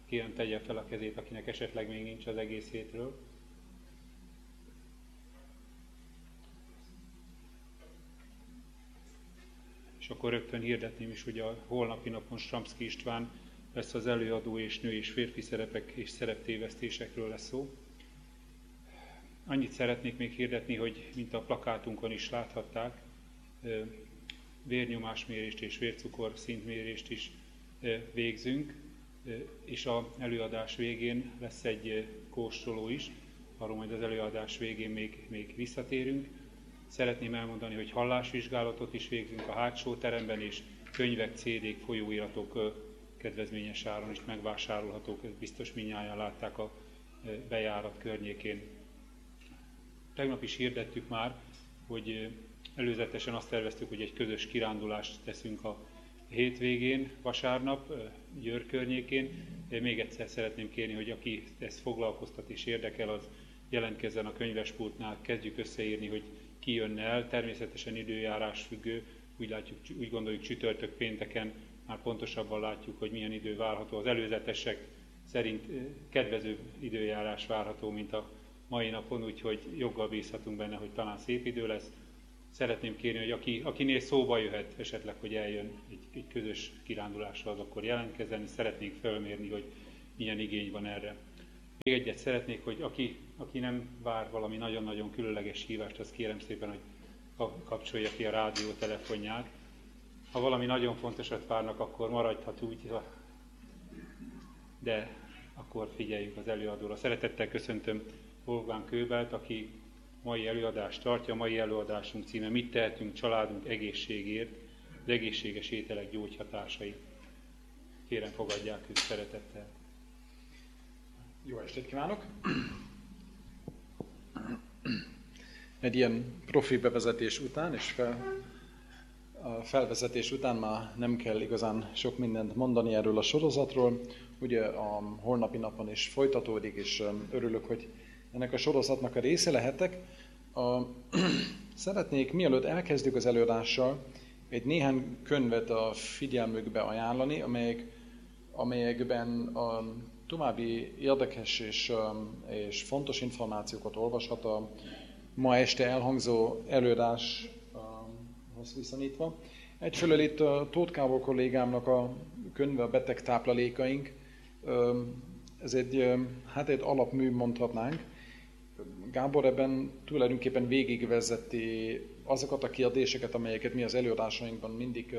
kérem tegye fel a kezét, akinek esetleg még nincs az egész hétről. És akkor rögtön hirdetném is, hogy a holnapi napon Stramszky István lesz az előadó, és nő és férfi szerepek és szereptévesztésekről lesz szó. Annyit szeretnék még hirdetni, hogy mint a plakátunkon is láthatták, vérnyomásmérést és vércukor szintmérést is végzünk, és az előadás végén lesz egy kóstoló is, arról majd az előadás végén még visszatérünk. Szeretném elmondani, hogy hallásvizsgálatot is végzünk a hátsó teremben, és könyvek, CD-k, folyóiratok kedvezményes áron is megvásárolhatók, ezt biztos mindnyájan látták a bejárat környékén. Tegnap is hirdettük már, hogy előzetesen azt terveztük, hogy egy közös kirándulást teszünk a hétvégén, vasárnap, Győr környékén. Még egyszer szeretném kérni, hogy aki ezt foglalkoztat és érdekel, az jelentkezzen a könyvespultnál, kezdjük összeírni, hogy ki jönne el. Természetesen időjárás függő, úgy gondoljuk csütörtök pénteken már pontosabban látjuk, hogy milyen idő várható. Az előzetesek szerint kedvező időjárás várható, mint a mai napon, úgyhogy joggal bízhatunk benne, hogy talán szép idő lesz. Szeretném kérni, hogy akinél szóba jöhet esetleg, hogy eljön egy közös kirándulásra, az akkor jelentkezzen, szeretnénk felmérni, hogy milyen igény van erre. Még egyet szeretnék, hogy aki nem vár valami nagyon-nagyon különleges hívást, azt kérem szépen, hogy kapcsolja ki a rádió telefonját. Ha valami nagyon fontosat várnak, akkor maradhat úgy, de akkor figyeljük az előadóra. Szeretettel köszöntöm Wolfgang Köbelt, aki mai előadást tartja. Mai előadásunk címe Mit tehetünk családunk egészségért, az egészséges ételek gyógyhatásai. Kérem, fogadják őt szeretettel. Jó estét kívánok! Egy ilyen profi bevezetés után és felvezetés után már nem kell igazán sok mindent mondani erről a sorozatról. Ugye a holnapi napon is folytatódik, és örülök, hogy ennek a sorozatnak a része lehetek. Szeretnék, mielőtt elkezdjük az előadással, egy néhány könyvet a figyelmükbe ajánlani, amelyekben a további érdekes és fontos információkat olvashat a ma este elhangzó előadáshoz viszonyítva. Egyfelől itt Tóth Károly kollégámnak a könyve a Beteg táplálékaink. Ez egy alapmű, mondhatnánk. Gábor ebben tulajdonképpen végigvezeti azokat a kérdéseket, amelyeket mi az előadásainkban mindig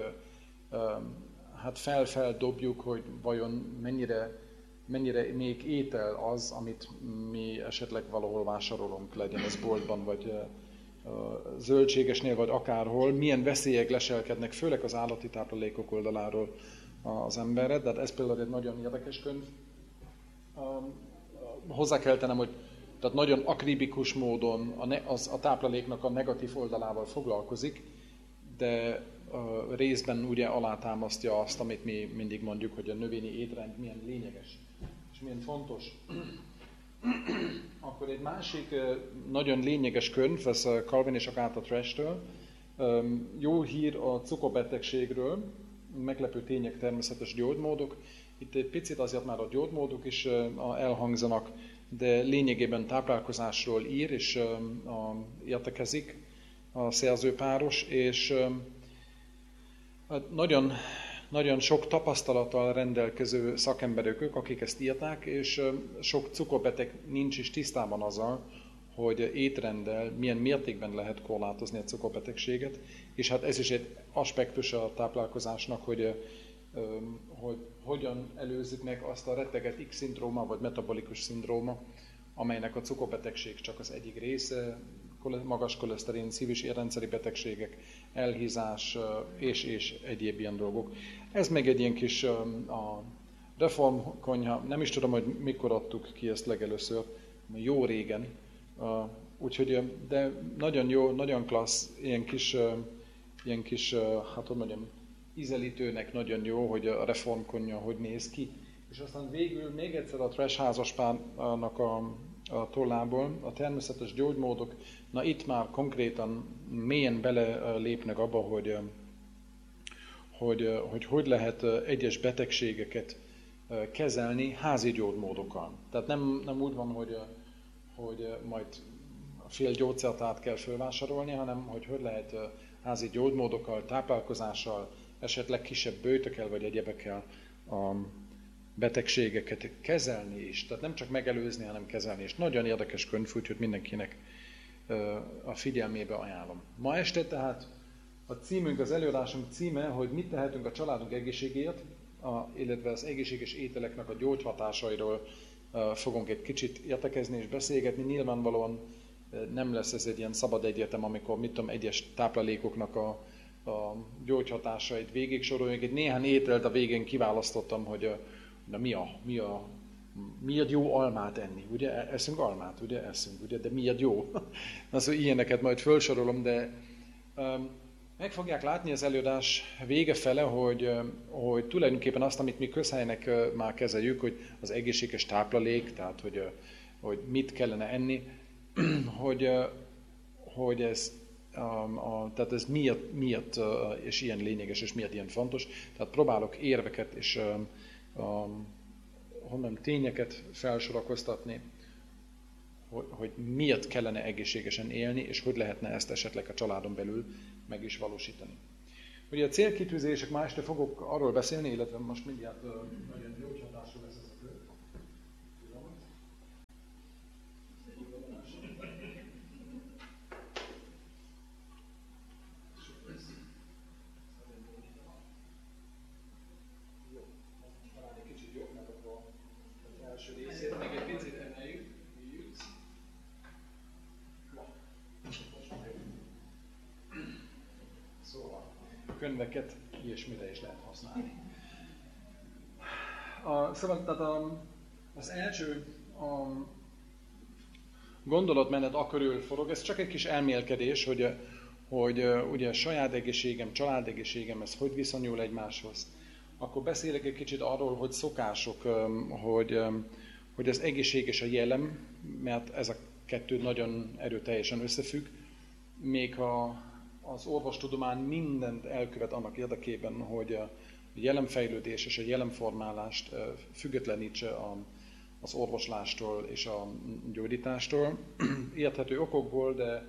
felfeldobjuk, hogy vajon mennyire még étel az, amit mi esetleg valahol vásárolunk, legyen ez boltban, vagy zöldségesnél, vagy akárhol, milyen veszélyek leselkednek, főleg az állati táplálékok oldaláról az emberre. De ez például egy nagyon érdekes könyv. Hozzá kell tennem, hogy tehát nagyon akribikus módon a tápláléknak a negatív oldalával foglalkozik, de részben ugye alátámasztja azt, amit mi mindig mondjuk, hogy a növényi étrend milyen lényeges és milyen fontos. Akkor egy másik nagyon lényeges könyv, ez Calvin és Agatha Trash-től. Jó hír a cukorbetegségről, meglepő tények, természetes gyógymódok. Itt egy picit azért már a gyógymódok is elhangzanak, de lényegében táplálkozásról ír, és értekezik a szerzőpáros, és nagyon, nagyon sok tapasztalattal rendelkező szakemberek ők, akik ezt írták, és sok cukorbeteg nincs is tisztában azzal, hogy étrenddel milyen mértékben lehet korlátozni a cukorbetegséget, és hát ez is egy aspektus a táplálkozásnak, hogy hogyan előzzük meg azt a retteget X-szindróma vagy metabolikus szindróma, amelynek a cukorbetegség csak az egyik része, magas koleszterin, szív- és érrendszeri betegségek, elhízás és egyéb ilyen dolgok. Ez meg egy ilyen kis a reformkonyha, nem is tudom, hogy mikor adtuk ki ezt legelőször, jó régen, úgyhogy, de nagyon jó, nagyon klassz, ilyen kis hát hogy mondjam, ízelítőnek nagyon jó, hogy a reformkonyha hogy néz ki. És aztán végül még egyszer a Trash házaspárnak a tollából, a természetes gyógymódok, na itt már konkrétan mélyen bele lépnek abba, hogy lehet egyes betegségeket kezelni házi gyógymódokkal. Tehát nem úgy van, hogy majd fél gyógyszert át kell fölvásárolni, hanem hogy lehet házi gyógymódokkal, táplálkozással, esetleg kisebb böjtökkel vagy egyebekkel a betegségeket kezelni is. Tehát nem csak megelőzni, hanem kezelni is. Nagyon érdekes könyv, úgyhogy mindenkinek a figyelmébe ajánlom. Ma este tehát a címünk, az előadásunk címe, hogy mit tehetünk a családunk egészségéért, illetve az egészséges ételeknek a gyógyhatásairól fogunk egy kicsit értekezni és beszélgetni. Nyilvánvalóan nem lesz ez egy ilyen szabad egyetem, amikor egyes táplálékoknak a gyógyhatásait végig soroljuk. Egy néhány ételt a végén kiválasztottam, hogy miért jó almát enni? Ugye eszünk almát, ugye eszünk, ugye, de miért jó? Ilyeneket majd felsorolom, de meg fogják látni az előadás vége fele, hogy tulajdonképpen azt, amit mi közhelynek már kezeljük, hogy az egészséges táplálék, tehát hogy mit kellene enni, hogy ez, tehát ez miért és ilyen lényeges, és miért ilyen fontos. Tehát próbálok érveket és tényeket felsorakoztatni, hogy miért kellene egészségesen élni, és hogy lehetne ezt esetleg a családon belül meg is valósítani. Ugye a célkitűzések, ma este fogok arról beszélni, illetve most mindjárt nagyon gyógyhatású lesz ez a kör. Talán egy kicsit jobb, mert akkor az első részét még egy picit emeljük. Szóval a könyveket ilyesmire is lehet használni. Szóval tehát az első gondolatmenet akörül forog, ez csak egy kis elmélkedés, hogy ugye a saját egészségem, családegészségem, ez hogy viszonyul egymáshoz. Akkor beszélek egy kicsit arról, hogy szokások, hogy az egészség és a jelem, mert ez a kettő nagyon erőteljesen összefügg, még az orvostudomány mindent elkövet annak érdekében, hogy a jelemfejlődés és a jelemformálást függetlenítse az orvoslástól és a gyógyítástól. Érthető okokból, de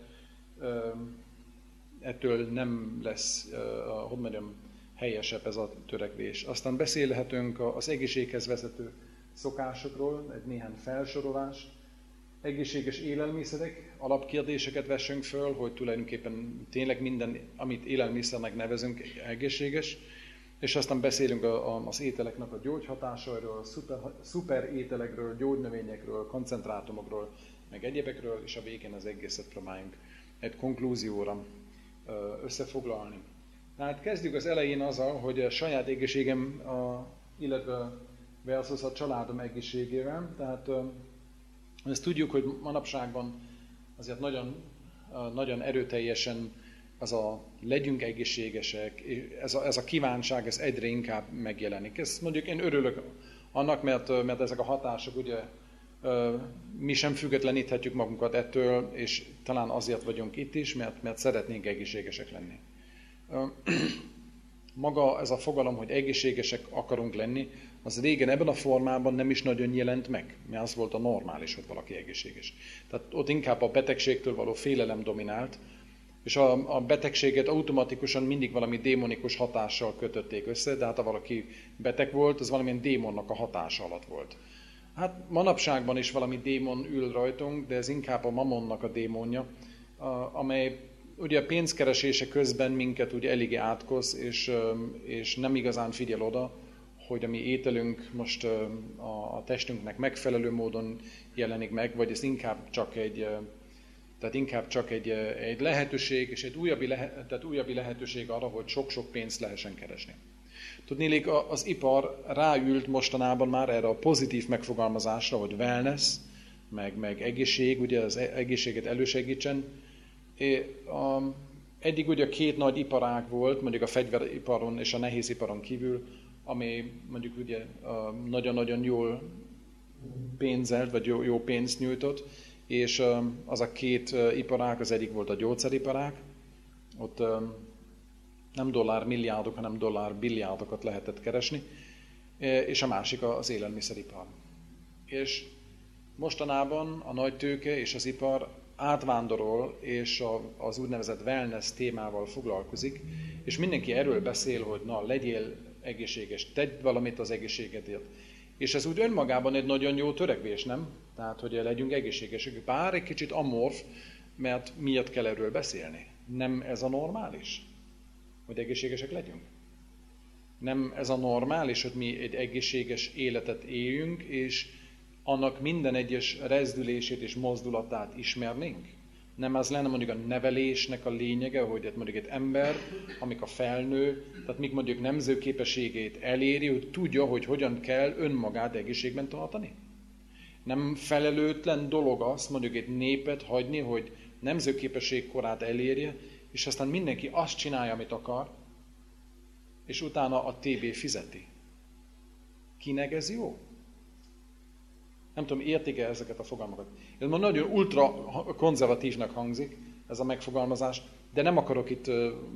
ettől nem lesz, helyesebb ez a törekvés. Aztán beszélhetünk az egészséghez vezető szokásokról, egy néhány felsorolás. Egészséges élelmiszerek, alapkérdéseket vessünk föl, hogy tulajdonképpen tényleg minden, amit élelmiszernek nevezünk, egészséges. És aztán beszélünk az ételeknek a gyógyhatásairól, szuper ételekről, gyógynövényekről, koncentrátumokról, meg egyebekről, és a végén az egészet próbáljunk egy konklúzióra összefoglalni. Tehát kezdjük az elején azzal, hogy a saját egészségem, illetve versus a családom egészségével. Tehát ezt tudjuk, hogy manapságban azért nagyon, nagyon erőteljesen az a legyünk egészségesek, ez a kívánság, ez egyre inkább megjelenik. Ezt mondjuk én örülök annak, mert ezek a hatások, ugye mi sem függetleníthetjük magunkat ettől, és talán azért vagyunk itt is, mert szeretnénk egészségesek lenni. Maga ez a fogalom, hogy egészségesek akarunk lenni, az régen ebben a formában nem is nagyon jelent meg, mert az volt a normális, hogy valaki egészséges. Tehát ott inkább a betegségtől való félelem dominált, és a betegséget automatikusan mindig valami démonikus hatással kötötték össze, de hát ha valaki beteg volt, az valamilyen démonnak a hatása alatt volt. Hát manapságban is valami démon ül rajtunk, de ez inkább a mamonnak a démonja, amely ugye a pénzkeresése közben minket ugye eléggé átkoz, és nem igazán figyel oda, hogy a mi ételünk most a testünknek megfelelő módon jelenik meg, vagy ez inkább csak egy lehetőség, és egy újabbi lehetőség arra, hogy sok-sok pénzt lehessen keresni. Tudnélik, az ipar ráült mostanában már erre a pozitív megfogalmazásra, hogy wellness, meg egészség, ugye az egészséget elősegítsen. Eddig ugye két nagy iparág volt, mondjuk a fegyveriparon és a nehéziparon kívül, ami mondjuk ugye nagyon-nagyon jól pénzelt, vagy jó pénzt nyújtott, és az a két iparág, az egyik volt a gyógyszeriparág, ott nem dollármilliárdok, hanem dollárbilliárdokat lehetett keresni, és a másik az élelmiszeripar. És mostanában a nagy tőke és az ipar átvándorol, és az úgynevezett wellness témával foglalkozik, és mindenki erről beszél, hogy na, legyél egészséges, tedd valamit az egészségedért. És ez úgy önmagában egy nagyon jó törekvés, nem? Tehát, hogy legyünk egészségesek. Bár egy kicsit amorf, mert miért kell erről beszélni? Nem ez a normális, hogy egészségesek legyünk? Nem ez a normális, hogy mi egy egészséges életet éljünk, és annak minden egyes rezdülését és mozdulatát ismernénk? Nem az lenne mondjuk a nevelésnek a lényege, hogy mondjuk egy ember, amikor felnő, tehát míg mondjuk nemzőképességét eléri, hogy tudja, hogy hogyan kell önmagát egészségben tartani? Nem felelőtlen dolog az mondjuk egy népet hagyni, hogy nemzőképesség korát elérje, és aztán mindenki azt csinálja, amit akar, és utána a TB fizeti. Kinek ez jó? Nem tudom, értik-e ezeket a fogalmakat. Ez ma nagyon ultra konzervatívnak hangzik, ez a megfogalmazás, de nem akarok itt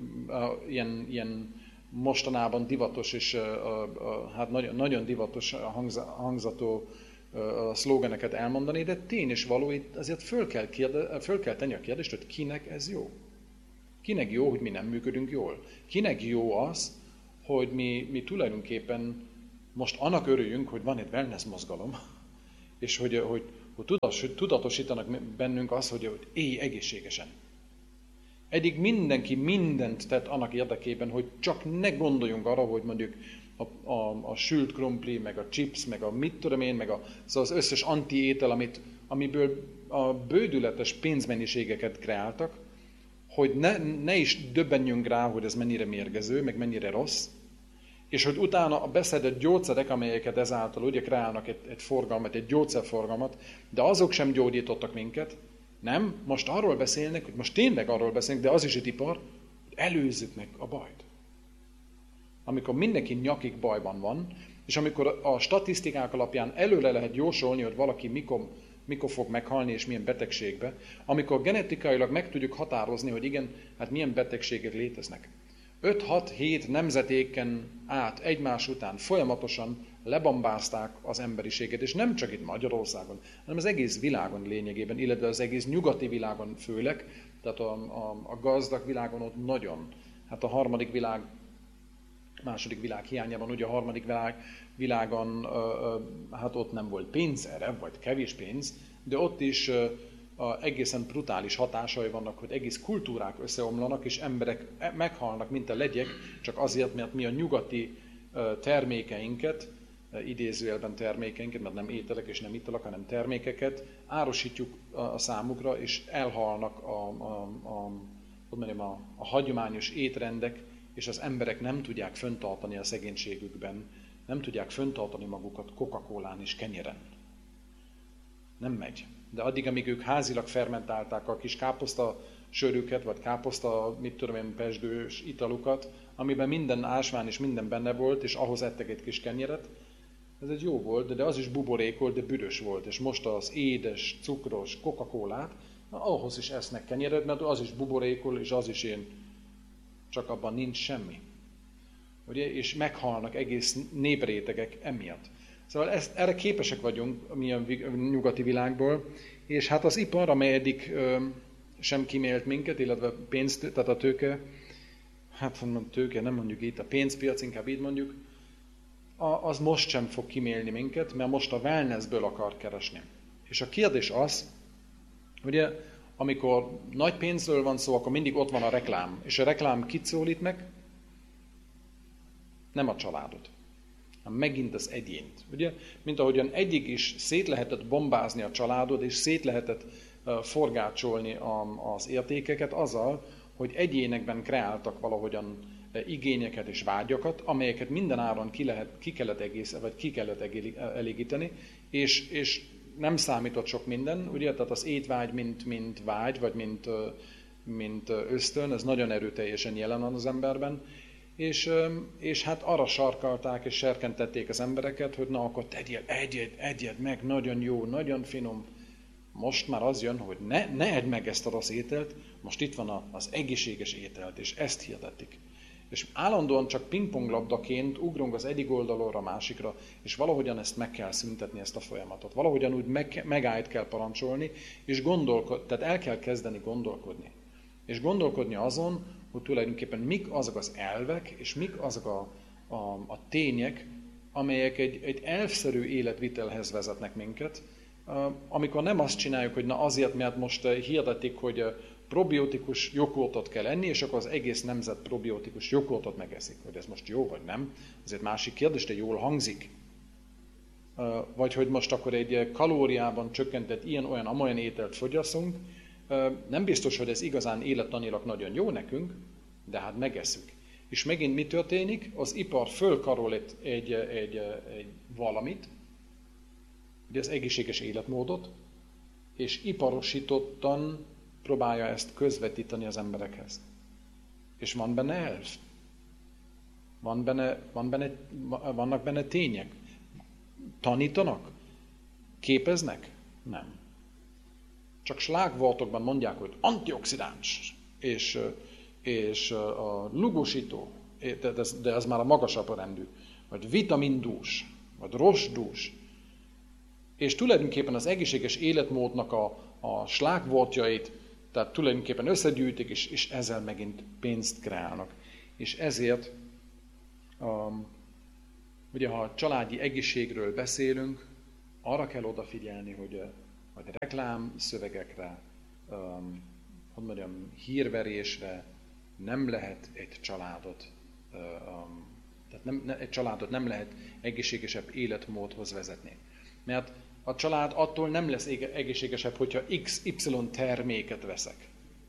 ilyen mostanában divatos és hát nagyon divatos hangzató szlógeneket elmondani, de tény és való, itt azért föl kell tenni a kérdést, hogy kinek ez jó. Kinek jó, hogy mi nem működünk jól. Kinek jó az, hogy mi tulajdonképpen most annak örüljünk, hogy van egy wellness mozgalom, és hogy tudatosítanak bennünk azt, hogy élj egészségesen. Eddig mindenki mindent tett annak érdekében, hogy csak ne gondoljunk arra, hogy mondjuk a sült krumpli, meg a chips, meg a mit tudom én, meg szóval az összes antiétel, amiből a bődületes pénzmennyiségeket kreáltak, hogy ne is döbbenjünk rá, hogy ez mennyire mérgező, meg mennyire rossz, és hogy utána a beszedett gyógyszerek, amelyeket ezáltal ugye kreálnak egy forgalmat, egy gyógyszerforgalmat, de azok sem gyógyítottak minket. Nem, most arról beszélnek, hogy most tényleg arról beszélnek, de az is egy ipar, hogy előzzük meg a bajt. Amikor mindenki nyakig bajban van, és amikor a statisztikák alapján előre lehet jósolni, hogy valaki mikor fog meghalni, és milyen betegségbe, amikor genetikailag meg tudjuk határozni, hogy igen, hát milyen betegségek léteznek. 5-6-7 nemzetéken át egymás után folyamatosan lebombázták az emberiséget, és nem csak itt Magyarországon, hanem az egész világon lényegében, illetve az egész nyugati világon főleg, tehát a gazdag világon ott nagyon. Hát a harmadik világ, második világ hiányában, ugye a harmadik világon, hát ott nem volt pénz erre, vagy kevés pénz, de ott is egészen brutális hatásai vannak, hogy egész kultúrák összeomlanak, és emberek meghalnak, mint a legyek, csak azért, mert mi a nyugati termékeinket, idézőjelben termékeinket, mert nem ételek és nem italak, hanem termékeket árusítjuk a számukra, és elhalnak a hagyományos étrendek, és az emberek nem tudják fenntartani a szegénységükben, nem tudják fenntartani magukat Coca-Colán és kenyeren. Nem megy. De addig, amíg ők házilag fermentálták a kis káposzta sörüket, vagy káposzta, pezsgős italukat, amiben minden ásvány és minden benne volt, és ahhoz ettek egy kis kenyeret, ez egy jó volt, de az is buborékolt, de büdös volt. És most az édes, cukros Coca-Colát, ahhoz is esznek kenyeret, mert az is buborékol, és az is ilyen, csak abban nincs semmi. Ugye? És meghalnak egész néprétegek emiatt. Szóval erre képesek vagyunk mi a nyugati világból, és hát az ipar, amely eddig sem kimélt minket, illetve tehát a tőke, hát mondom tőke, nem mondjuk itt, a pénzpiac, inkább így mondjuk, az most sem fog kimélni minket, mert most a wellnessből akar keresni. És a kérdés az, ugye, amikor nagy pénzről van szó, akkor mindig ott van a reklám. És a reklám kit szólít meg? Nem a családot, hanem megint az egyént. Ugye? Mint ahogyan egyik is szét lehetett bombázni a családod, és szét lehetett forgácsolni az értékeket azzal, hogy egyénekben kreáltak valahogyan igényeket és vágyakat, amelyeket minden áron ki kellett elégíteni, és nem számított sok minden, ugye, tehát az étvágy, mint vágy, vagy mint ösztön, ez nagyon erőteljesen jelen van az emberben, és hát arra sarkalták és serkentették az embereket, hogy na akkor tegyél egyed meg, nagyon jó, nagyon finom. Most már az jön, hogy ne edd meg ezt a rossz ételt, most itt van az egészséges ételt, és ezt hirdetik. És állandóan csak pingponglabdaként ugrunk az egyik oldalról a másikra, és valahogyan ezt meg kell szüntetni, ezt a folyamatot. Valahogyan úgy megállt kell parancsolni, és tehát el kell kezdeni gondolkodni. És gondolkodni azon, hogy tulajdonképpen mik azok az elvek, és mik azok a tények, amelyek egy elvszerű életvitelhez vezetnek minket, amikor nem azt csináljuk, hogy na azért, mert most hirdetik, hogy probiotikus joghurtot kell enni, és akkor az egész nemzet probiotikus joghurtot megeszik. Hogy ez most jó vagy nem, ez egy másik kérdés, de jól hangzik. Vagy hogy most akkor egy kalóriában csökkentett ilyen-olyan amolyan ételt fogyasszunk, nem biztos, hogy ez igazán élettanilag nagyon jó nekünk, de hát megesszük. És megint mi történik? Az ipar fölkarol egy valamit, ugye az egészséges életmódot, és iparosítottan próbálja ezt közvetíteni az emberekhez. És van benne elv. Vannak benne tények. Tanítanak? Képeznek? Nem. Csak slágvortokban mondják, hogy antioxidáns, és a lugosító, de ez már a magasabb rendű, vagy vitamindús, vagy rostdús. És tulajdonképpen az egészséges életmódnak a slágvortjait, tehát tulajdonképpen összegyűjtik, és ezzel megint pénzt kreálnak. És ezért, ugye ha a családi egészségről beszélünk, arra kell odafigyelni, hogy reklámszövegekre, hírverésre nem lehet egy családot, tehát egy családot nem lehet egészségesebb életmódhoz vezetni. Mert a család attól nem lesz egészségesebb, hogyha XY terméket veszek.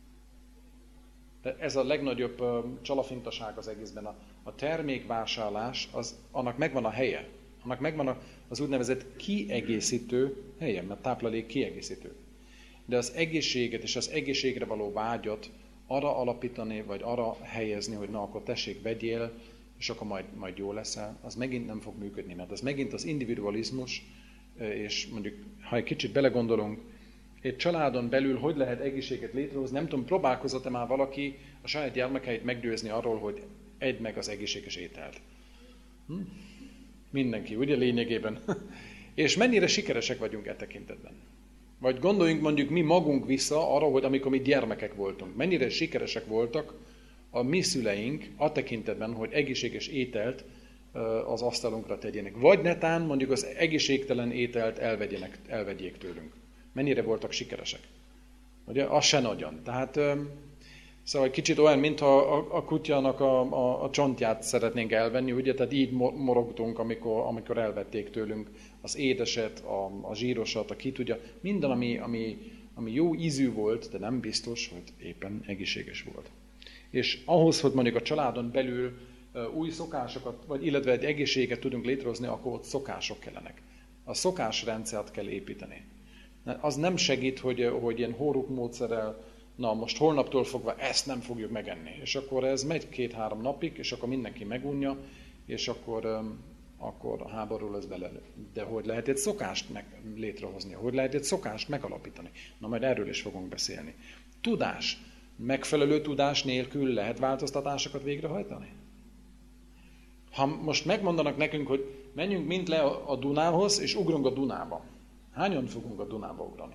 De ez a legnagyobb csalafintaság az egészben. A termékvásárlás, annak megvan a helye. Annak megvan az úgynevezett kiegészítő helye, mert táplálék kiegészítő. De az egészséget és az egészségre való vágyat arra alapítani, vagy arra helyezni, hogy na akkor tessék, vegyél, és akkor majd jó leszel, az megint nem fog működni, mert az megint az individualizmus, és mondjuk, ha egy kicsit belegondolunk, egy családon belül hogy lehet egészséget létrehozni, nem tudom, próbálkozott-e már valaki a saját gyermekeit meggyőzni arról, hogy edd meg az egészséges ételt. Mindenki, ugye lényegében. És mennyire sikeresek vagyunk e tekintetben. Vagy gondoljunk mondjuk mi magunk vissza arra, hogy amikor mi gyermekek voltunk. Mennyire sikeresek voltak a mi szüleink a tekintetben, hogy egészséges ételt az asztalunkra tegyenek. Vagy netán mondjuk az egészségtelen ételt elvegyék tőlünk. Mennyire voltak sikeresek. Ugye? Az se nagyon. Tehát szóval egy kicsit olyan, mintha a kutyának a csontját szeretnénk elvenni, ugye? Tehát így morogtunk, amikor elvették tőlünk az édeset, a zsírosat, a ki tudja. Minden, ami jó ízű volt, de nem biztos, hogy éppen egészséges volt. És ahhoz, hogy mondjuk a családon belül új szokásokat, illetve egy egészséget tudunk létrehozni, akkor ott szokások kellenek. A szokásrendszert kell építeni. Az nem segít, hogy ilyen horruk módszerrel, na most holnaptól fogva ezt nem fogjuk megenni. És akkor ez megy 2-3 napig, és akkor mindenki megunja, és akkor háború lesz belőle. De hogy lehet egy szokást létrehozni? Hogy lehet egy szokást megalapítani? Na majd erről is fogunk beszélni. Tudás. Megfelelő tudás nélkül lehet változtatásokat végrehajtani? Ha most megmondanak nekünk, hogy menjünk mind le a Dunához, és ugrunk a Dunába. Hányan fogunk a Dunába ugrani?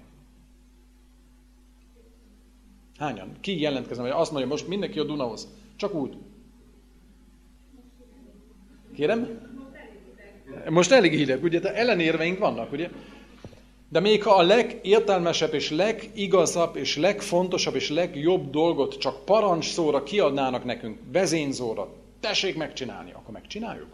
Hányan? Ki jelentkezem, hogy azt mondja, most mindenki a Dunához. Csak úgy. Kérem? Most elég hideg, ugye? De ellenérveink vannak, ugye? De még ha a legértelmesebb és legigazabb és legfontosabb és legjobb dolgot csak parancsszóra kiadnának nekünk, vezényzóra, tessék megcsinálni, akkor megcsináljuk.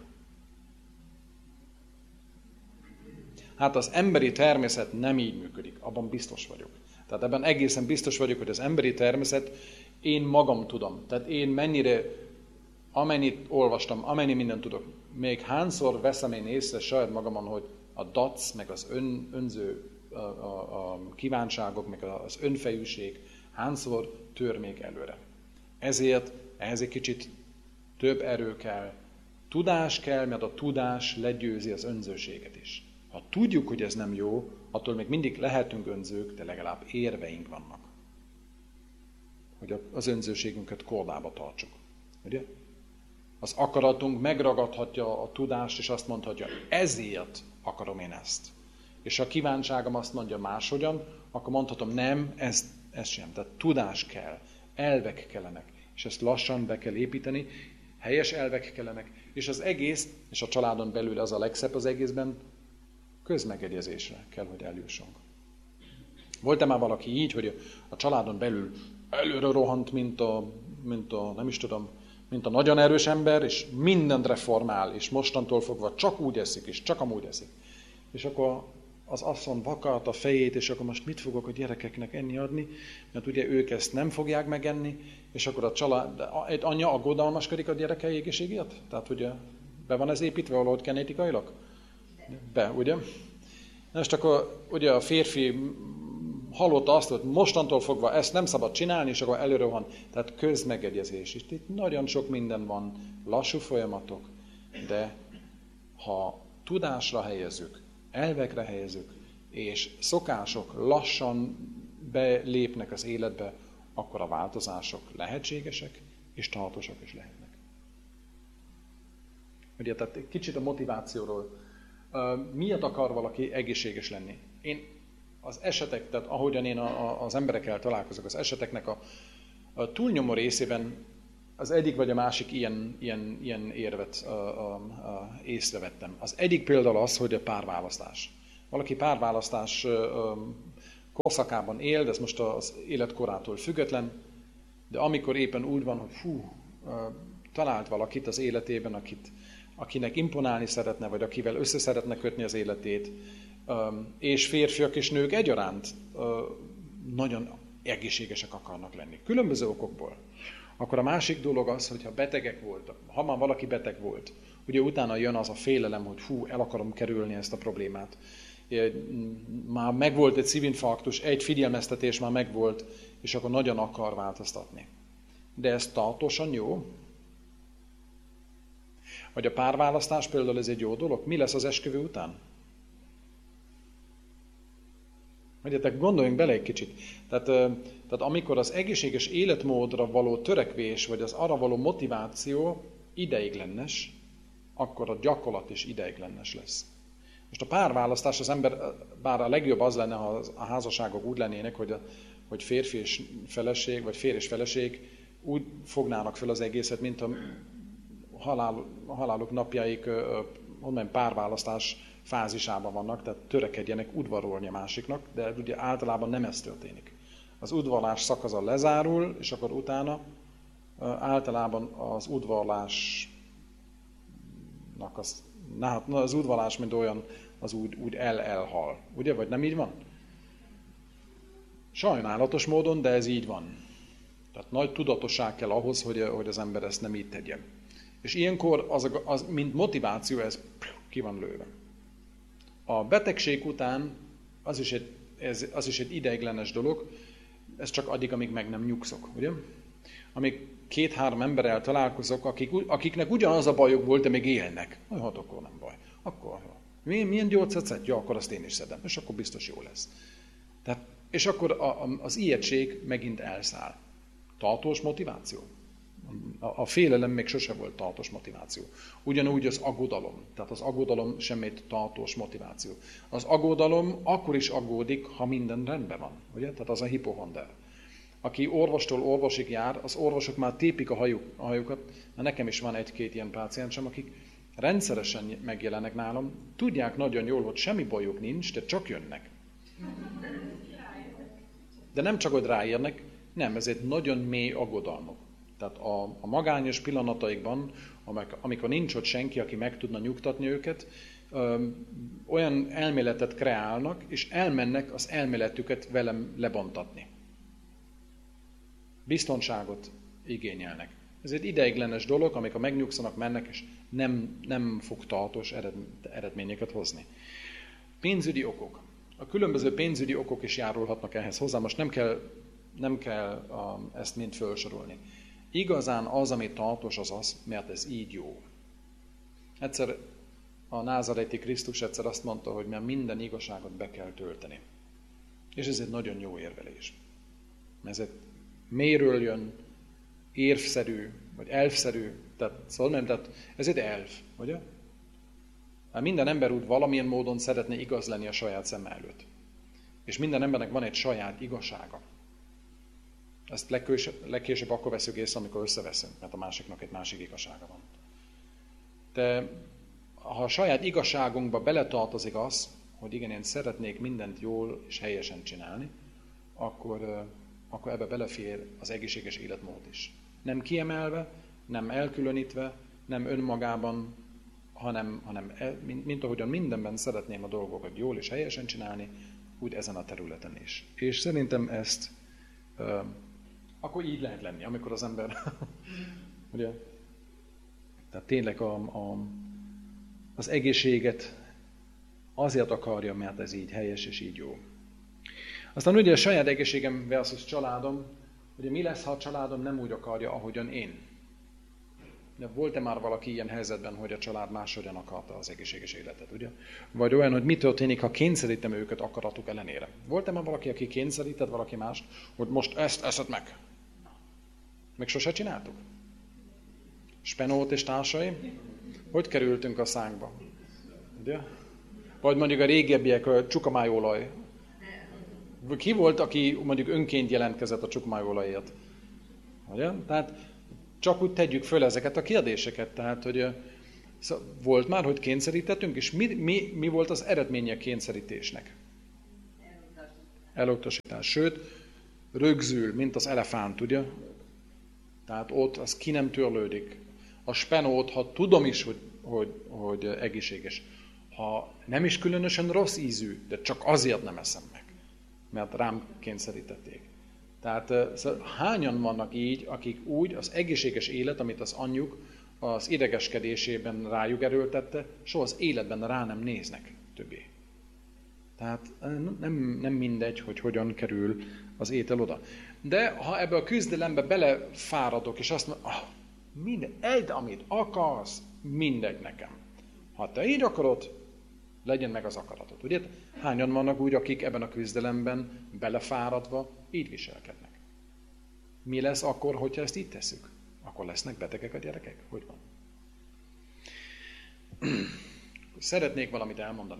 Hát az emberi természet nem így működik, abban biztos vagyok. Tehát ebben egészen biztos vagyok, hogy az emberi természet, én magam tudom. Tehát én amennyit olvastam, amennyi mindent tudok, még hányszor veszem én észre saját magamon, hogy a dac, meg az önző a kívánságok, meg az önfejűség hányszor tör még előre. Ezért ehhez egy kicsit több erő kell, tudás kell, mert a tudás legyőzi az önzőséget is. Ha tudjuk, hogy ez nem jó, attól még mindig lehetünk önzők, de legalább érveink vannak. Hogy az önzőségünket kordába tartsuk. Ugye? Az akaratunk megragadhatja a tudást, és azt mondhatja, ezért akarom én ezt. És ha a kívánságom azt mondja máshogyan, akkor mondhatom, nem, ez sem. Tehát tudás kell, elvek kellenek, és ezt lassan be kell építeni, helyes elvek kellenek, és az egész, és a családon belül az a legszebb az egészben, közmegegyezésre kell, hogy eljussunk. Volt-e már valaki így, hogy a családon belül előre rohant, mint a nagyon erős ember, és mindent reformál, és mostantól fogva csak úgy eszik, és csak amúgy eszik. És akkor az asszony vakart a fejét, és akkor most mit fogok a gyerekeknek enni adni, mert ugye ők ezt nem fogják megenni, és akkor a család, egy anya aggodalmaskodik a gyerekei egészségért? Tehát ugye be van ez építve valahogy genetikailag? Be, ugye? Most akkor ugye a férfi hallotta azt, hogy mostantól fogva ezt nem szabad csinálni, és akkor előre van. Tehát közmegegyezés is. Itt nagyon sok minden van, lassú folyamatok, de ha tudásra helyezzük, elvekre helyezzük, és szokások lassan belépnek az életbe, akkor a változások lehetségesek, és tartósak is lehetnek. Ugye, tehát egy kicsit a motivációról. Miért akar valaki egészséges lenni? Én az esetek, tehát ahogyan én az emberekkel találkozok, az eseteknek a túlnyomó részében az egyik vagy a másik ilyen érvet észrevettem. Az egyik például az, hogy a párválasztás. Valaki párválasztás korszakában él, de ez most az életkorától független, de amikor éppen úgy van, hogy talált valakit az életében, akinek imponálni szeretne, vagy akivel össze szeretne kötni az életét, és férfiak és nők egyaránt nagyon egészségesek akarnak lenni. Különböző okokból. Akkor a másik dolog az, hogyha betegek voltak, ha már valaki beteg volt, ugye utána jön az a félelem, hogy el akarom kerülni ezt a problémát. Már megvolt egy szívinfarktus, egy figyelmeztetés már megvolt, és akkor nagyon akar változtatni. De ez tartósan jó? Vagy a párválasztás például ez egy jó dolog? Mi lesz az esküvő után? Megyetek, gondoljunk bele egy kicsit. Tehát amikor az egészséges életmódra való törekvés, vagy az arra való motiváció ideiglenes, akkor a gyakorlat is ideiglenes lesz. Most a párválasztás az ember, bár a legjobb az lenne, ha a házasságok úgy lennének, hogy férfi és feleség, vagy férj és feleség úgy fognának fel az egészet, mint a haláluk napjáig párválasztás fázisában vannak, tehát törekedjenek udvarolni a másiknak, de ugye általában nem ez történik. Az udvarlás szakasza lezárul, és akkor utána általában az udvarlásnak az udvarlás, mint olyan, az úgy elhal. Ugye, vagy nem így van? Sajnálatos módon, de ez így van. Tehát nagy tudatosság kell ahhoz, hogy az ember ezt nem így tegye. És ilyenkor az mint motiváció, ez ki van lőve. A betegség után az is egy ideiglenes dolog, ez csak addig, amíg meg nem nyugszok, ugye? Amíg 2-3 emberrel találkozok, akiknek ugyanaz a bajuk volt, de még élnek. Hát akkor nem baj. Akkor milyen gyógyszert szed? Ja, akkor azt én is szedem, és akkor biztos jó lesz. És akkor az ijegység megint elszáll. Tartós motiváció. A félelem még sose volt tartós motiváció. Ugyanúgy az aggodalom. Tehát az aggodalom semmit tartós motiváció. Az aggodalom akkor is aggódik, ha minden rendben van. Ugye? Tehát az a hipohonder. Aki orvostól orvosig jár, az orvosok már tépik a hajukat, mert nekem is van 1-2 ilyen páciensem, akik rendszeresen megjelennek nálam, tudják nagyon jól, hogy semmi bajuk nincs, de csak jönnek. De nem csak, hogy ráérnek, nem, ez egy nagyon mély aggodalmuk. Tehát a magányos pillanataikban, amikor nincs ott senki, aki meg tudna nyugtatni őket, olyan elméletet kreálnak, és elmennek az elméletüket velem lebontatni. Biztonságot igényelnek. Ez egy ideiglenes dolog, amikor megnyugszanak, mennek, és nem fog tartós eredményeket hozni. Pénzügyi okok. A különböző pénzügyi okok is járulhatnak ehhez hozzá. Most nem kell ezt mind felsorolni. Igazán az, ami tartós, az, mert ez így jó. Egyszer a názareti Krisztus azt mondta, hogy mert minden igazságot be kell tölteni. És ez egy nagyon jó érvelés. Ez egy mélyről jön, érvszerű, vagy elfszerű, Tehát ez egy elv, ugye? Hát minden ember úgy valamilyen módon szeretne igaz lenni a saját szeme előtt. És minden embernek van egy saját igazsága. Ezt legkésőbb akkor veszünk észre, amikor összeveszünk, mert a másiknak egy másik igazsága van. De ha a saját igazságunkba beletartozik az, hogy igen, én szeretnék mindent jól és helyesen csinálni, akkor ebbe belefér az egészséges életmód is. Nem kiemelve, nem elkülönítve, nem önmagában, hanem mint ahogyan mindenben szeretném a dolgokat jól és helyesen csinálni, úgy ezen a területen is. És szerintem ezt akkor így lehet lenni, amikor az ember ugye, tehát tényleg az egészséget azért akarja, mert ez így helyes és így jó. Aztán ugye a saját egészségem versus családom, ugye mi lesz, ha a családom nem úgy akarja, ahogyan én? De volt-e már valaki ilyen helyzetben, hogy a család máshogyan akarta az egészséges életet, ugye? Vagy olyan, hogy mi történik, ha kényszerítem őket akaratuk ellenére? Volt-e már valaki, aki kényszerített valaki mást, hogy most ezt eszed meg? Meg sose csináltuk? Spenót és társai? Hogy kerültünk a szánkba? Ugye? Vagy mondjuk a régebbiek, a csukamájolaj. Ki volt, aki mondjuk önként jelentkezett a csukamájolajért? Ugye? Tehát csak úgy tegyük föl ezeket a kérdéseket. Tehát, hogy volt már, hogy kényszerítettünk, és mi volt az eredménye a kényszerítésnek? Elutasítás. Sőt, rögzül, mint az elefánt, ugye? Tehát ott az ki nem törlődik. A spenót, ha tudom is, hogy egészséges, ha nem is különösen rossz ízű, de csak azért nem eszem meg, mert rám kényszerítették. Tehát hányan vannak így, akik úgy az egészséges élet, amit az anyjuk az idegeskedésében rájuk erőltette, soha az életben rá nem néznek többé. Tehát nem mindegy, hogy hogyan kerül az étel oda. De ha ebbe a küzdelembe belefáradok, és azt mondom, mindegy, amit akarsz, mindegy nekem. Ha te így akarod, legyen meg az akaratod. Ugye? Hányan vannak úgy, akik ebben a küzdelemben belefáradva így viselkednek? Mi lesz akkor, hogyha ezt így tesszük? Akkor lesznek betegek a gyerekek? Hogy van? Szeretnék valamit elmondani.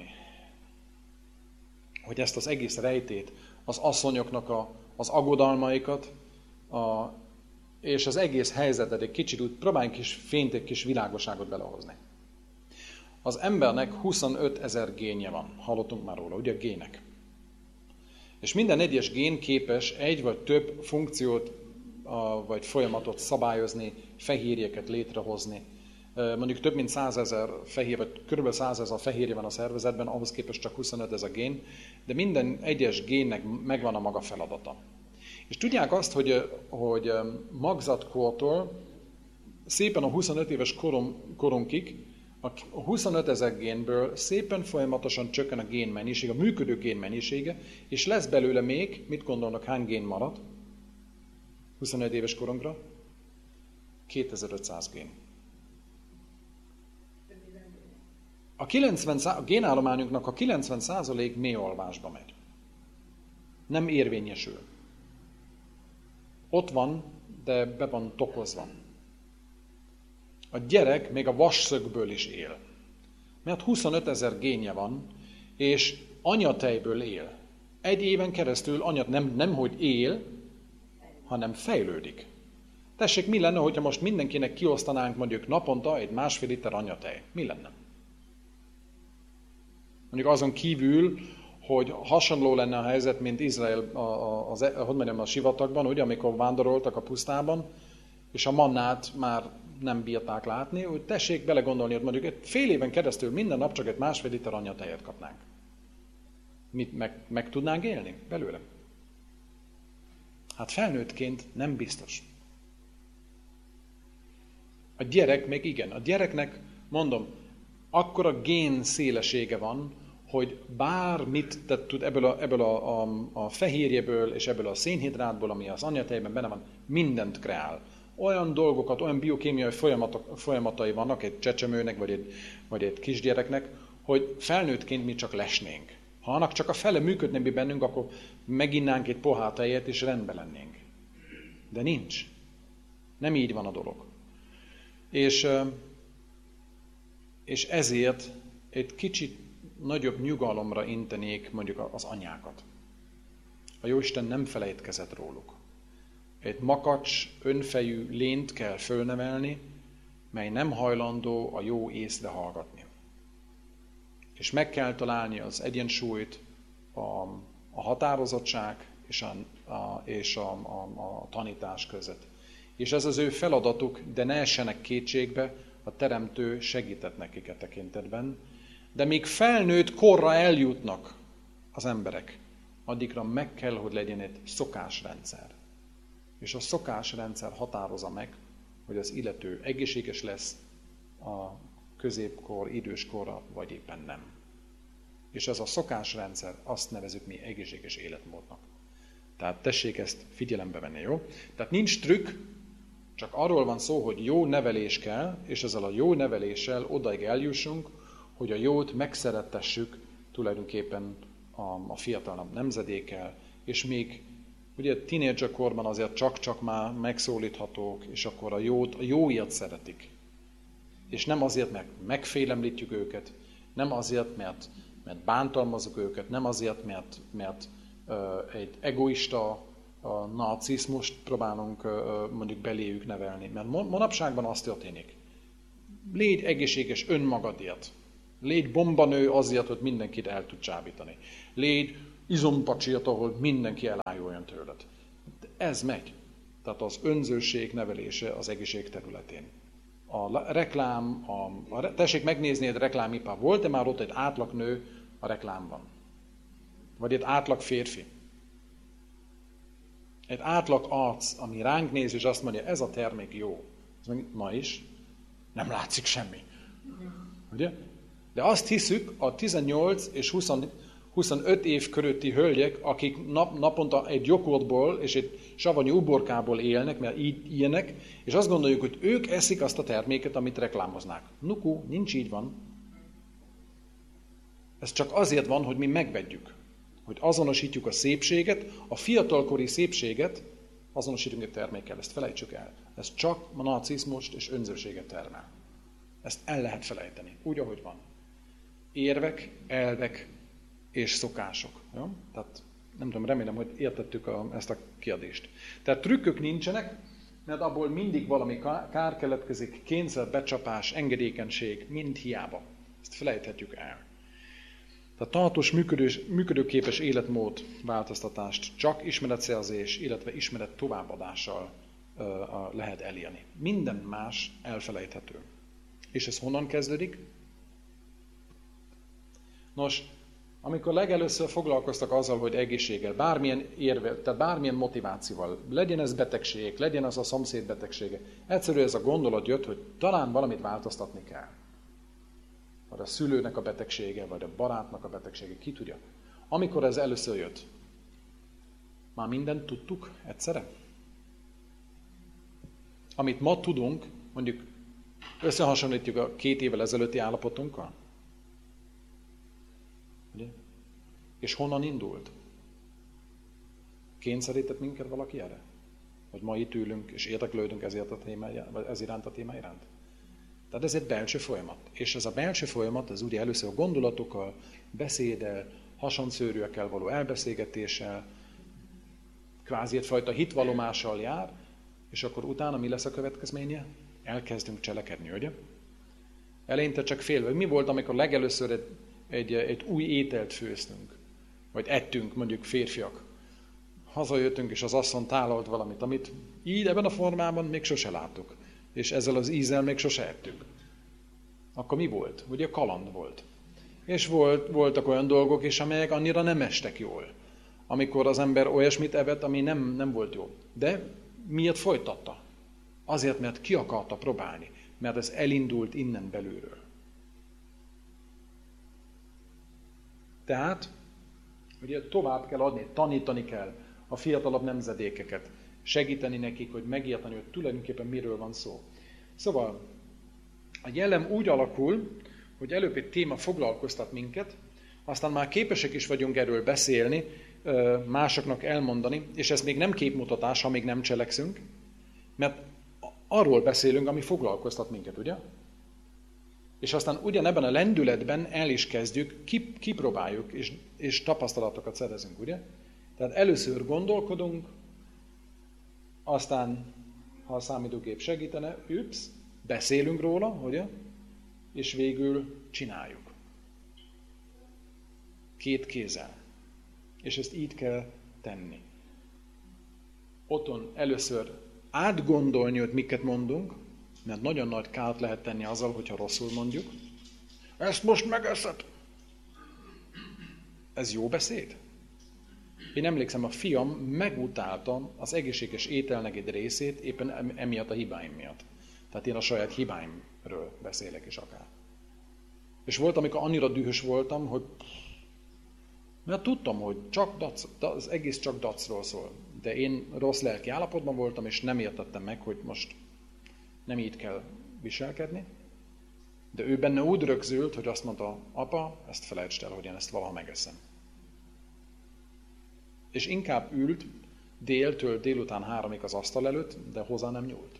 Hogy ezt az egész rejtét, az asszonyoknak az aggodalmaikat, és az egész helyzetet egy kicsit úgy próbáljunk kis fényt, egy kis világosságot belehozni. Az embernek 25 000 génje van. Hallottunk már róla, ugye gének. És minden egyes gén képes egy vagy több funkciót vagy folyamatot szabályozni, fehérjeket létrehozni. Mondjuk több mint 100 000 fehérje, vagy kb. 100 000 fehérje van a szervezetben, ahhoz képest csak 25 000 gén, de minden egyes génnek megvan a maga feladata. És tudják azt, hogy magzatkortól szépen a 25 éves korunkig a 25 000 génből szépen folyamatosan csökken a génmennyiség, a működő génmennyisége, és lesz belőle még, mit gondolnak, hány gén marad 25 éves korunkra? 2500 gén. A génállományunknak a 90% mélyalvásba megy. Nem érvényesül. Ott van, de be van tokozva. A gyerek még a vasszögből is él. Mert 25 000 génje van, és anyatejből él. Egy éven keresztül nem hogy él, hanem fejlődik. Tessék, mi lenne, hogyha most mindenkinek kiosztanánk mondjuk naponta egy 1,5 liter anyatej? Mi lenne? Mondjuk azon kívül, hogy hasonló lenne a helyzet, mint Izrael a sivatagban, ugye, amikor vándoroltak a pusztában, és a mannát már nem bírták látni, hogy tessék belegondolni, hogy mondjuk egy fél éven keresztül minden nap csak egy 1,5 liter anyatejet kapnánk. Meg tudnánk élni belőle? Hát felnőttként nem biztos. A gyerek még igen. A gyereknek, mondom, akkora gén szélessége van, hogy bármit tud ebből a fehérjéből és ebből a szénhidrátból, ami az anyatejben benne van, mindent kreál. Olyan dolgokat, olyan biokémiai folyamatai vannak egy csecsemőnek vagy egy kisgyereknek, hogy felnőttként mi csak lesnénk. Ha annak csak a fele működne bennünk, akkor meginnánk egy pohár tejet, és rendben lennénk. De nincs. Nem így van a dolog. És ezért egy kicsit nagyobb nyugalomra intenék mondjuk az anyákat. A Jóisten nem felejtkezett róluk. Egy makacs, önfejű lényt kell fölnevelni, mely nem hajlandó a jó észre hallgatni. És meg kell találni az egyensúlyt a határozottság és a tanítás között. És ez az ő feladatuk, de ne essenek kétségbe, a Teremtő segített nekik e tekintetben. De míg felnőtt korra eljutnak az emberek, addigra meg kell, hogy legyen egy szokásrendszer. És a szokásrendszer határozza meg, hogy az illető egészséges lesz a középkor, időskorra, vagy éppen nem. És ez a szokásrendszer, azt nevezzük mi egészséges életmódnak. Tehát tessék ezt figyelembe venni, jó? Tehát nincs trükk, csak arról van szó, hogy jó nevelés kell, és ezzel a jó neveléssel odaig eljussunk, hogy a jót megszerettessük tulajdonképpen a fiatalabb nemzedékkel, és még ugye tínédzserkorban azért csak-csak már megszólíthatók, és akkor a jóiat szeretik. És nem azért, mert megfélemlítjük őket, nem azért, mert bántalmazunk őket, nem azért, mert egy egoista narcizmust próbálunk mondjuk beléjük nevelni. Mert manapságban az történik. Légy egészséges önmagadért. Légy bombanő azért, hogy mindenkit el tud csábítani. Légy izompacsért, ahol mindenki elájuljon tőled. Ez megy. Tehát az önzőség nevelése az egészség területén. A reklám, tessék megnézni egy reklámipar. Volt-e már ott egy átlagnő a reklámban? Vagy egy átlag férfi? Egy átlag arc, ami ránk néz, és azt mondja, ez a termék jó. Ez meg ma is nem látszik semmi. Ugye? De azt hiszük, a 18 és 25 év körötti hölgyek, akik naponta egy joghurtból és egy savanyú uborkából élnek, mert ilyenek, és azt gondoljuk, hogy ők eszik azt a terméket, amit reklámoznák. Nuku, nincs így van. Ez csak azért van, hogy mi megvegyük. Hogy azonosítjuk a szépséget, a fiatalkori szépséget azonosítunk egy termékkel. Ezt felejtsük el. Ez csak a narcizmust és önzőséget termel. Ezt el lehet felejteni, úgy, ahogy van. Érvek, elvek és szokások. Jó? Tehát nem tudom, remélem, hogy értettük ezt a kérdést. Tehát trükkök nincsenek, mert abból mindig valami kár keletkezik, kényszer, becsapás, engedékenység, mind hiába. Ezt felejthetjük el. Tehát tartós, működőképes életmód változtatást csak ismeretszerzés, illetve ismeret továbbadással lehet elérni. Minden más elfelejthető. És ez honnan kezdődik? Nos, amikor legelőször foglalkoztak azzal, hogy egészséggel, bármilyen érve, tehát bármilyen motivációval, legyen ez betegség, legyen az a szomszéd betegsége, egyszerűen ez a gondolat jött, hogy talán valamit változtatni kell. Vagy a szülőnek a betegsége, vagy a barátnak a betegsége, ki tudja. Amikor ez először jött, már mindent tudtuk egyszerre? Amit ma tudunk, mondjuk összehasonlítjuk a 2 évvel ezelőtti állapotunkkal? Ugye? És honnan indult? Kényszerített minket valaki erre? Hogy ma itt ülünk és érdeklődünk ez iránt a téma iránt? Tehát ez egy belső folyamat. És ez a belső folyamat, ez ugye először a gondolatokkal, beszéddel, hasonszőrűekkel való elbeszélgetéssel, kvázi egyfajta hitvalomással jár, és akkor utána mi lesz a következménye? Elkezdünk cselekedni, ugye? Eleinte csak félve. Mi volt, amikor legelőször egy új ételt főztünk? Vagy ettünk, mondjuk férfiak. Hazajöttünk, és az asszony tálalt valamit, amit így ebben a formában még sose láttuk. És ezzel az ízzel még sose ettük. Akkor mi volt? Ugye kaland volt. És voltak olyan dolgok is, amelyek annyira nem estek jól. Amikor az ember olyasmit evett, ami nem volt jó. De miért folytatta? Azért, mert ki akarta próbálni. Mert ez elindult innen belülről. Tehát, ugye tovább kell adni, tanítani kell a fiatalabb nemzedékeket, segíteni nekik, hogy megérteni, hogy tulajdonképpen miről van szó. Szóval a jellem úgy alakul, hogy előbb egy téma foglalkoztat minket, aztán már képesek is vagyunk erről beszélni, másoknak elmondani, és ez még nem képmutatás, ha még nem cselekszünk, mert arról beszélünk, ami foglalkoztat minket, ugye? És aztán ugyanebben a lendületben el is kezdjük, kipróbáljuk, és tapasztalatokat szerezünk, ugye? Tehát először gondolkodunk, aztán, ha a számítógép segítene, beszélünk róla, ugye? És végül csináljuk. 2 kézzel. És ezt így kell tenni. Otthon először átgondolni, hogy miket mondunk, mert nagyon nagy kárt lehet tenni azzal, hogyha rosszul mondjuk. Ezt most megeszed. Ez jó beszéd? Én emlékszem, a fiam megutálta az egészséges ételnek egy részét éppen emiatt a hibáim miatt. Tehát én a saját hibáimről beszélek is akár. És volt, amikor annyira dühös voltam, hogy mert tudtam, hogy az egész csak dacról szól. De én rossz lelki állapotban voltam, és nem értettem meg, hogy most nem így kell viselkedni. De ő benne úgy rögzült, hogy azt mondta, apa, ezt felejtsd el, hogy én ezt valaha megeszem. És inkább ült déltől délután 3-ig az asztal előtt, de hozzá nem nyúlt.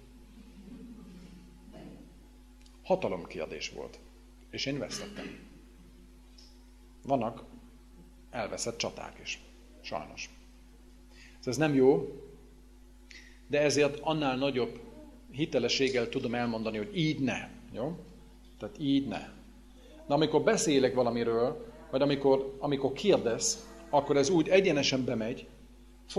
Hatalomkérdés volt. És én vesztettem. Vannak elveszett csaták is. Sajnos. Ez nem jó, de ezért annál nagyobb hitelességgel tudom elmondani, hogy így ne. Jó? Tehát így ne. De amikor beszélek valamiről, vagy amikor kérdez, akkor ez úgy egyenesen bemegy,